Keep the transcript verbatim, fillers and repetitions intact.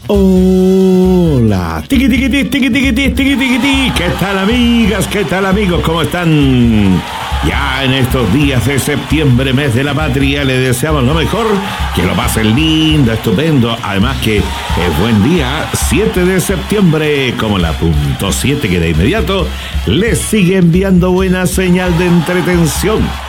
Hola, tiqui tiqui tiqui tiqui tiqui tiqui tiqui tiqui tiqui. ¿Qué tal, amigas? ¿Qué tal, amigos? ¿Cómo están? Ya en estos días de septiembre, mes de la patria, les deseamos lo mejor, que lo pasen lindo, estupendo. Además que es buen día, siete de septiembre, como la punto siete, que de inmediato les sigue enviando buena señal de entretención.